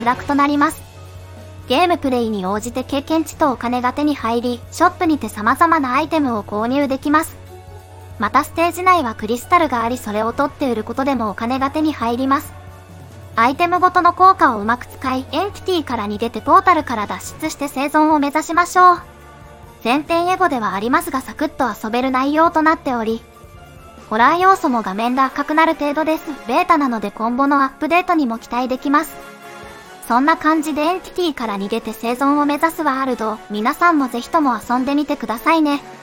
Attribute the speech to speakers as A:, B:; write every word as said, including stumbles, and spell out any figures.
A: 落となります。ゲームプレイに応じて経験値とお金が手に入り、ショップにて様々なアイテムを購入できます。またステージ内はクリスタルがあり、それを取って売ることでもお金が手に入ります。アイテムごとの効果をうまく使い、エンティティから逃げてポータルから脱出して生存を目指しましょう。前編エゴではありますがサクッと遊べる内容となっており、ホラー要素も画面で赤くなる程度です。ベータなので今後のアップデートにも期待できます。そんな感じでエンティティから逃げて生存を目指すワールド、皆さんもぜひとも遊んでみてくださいね。